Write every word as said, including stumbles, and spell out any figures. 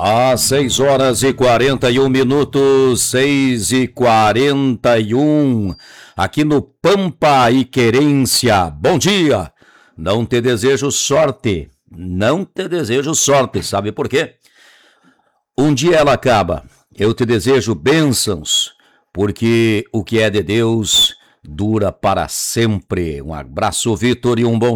Às seis horas e quarenta e um minutos, seis e quarenta e um, aqui no Pampa e Querência. Bom dia! Não te desejo sorte, não te desejo sorte, sabe por quê? Um dia ela acaba, eu te desejo bênçãos, porque o que é de Deus dura para sempre. Um abraço, Vitor, e um bom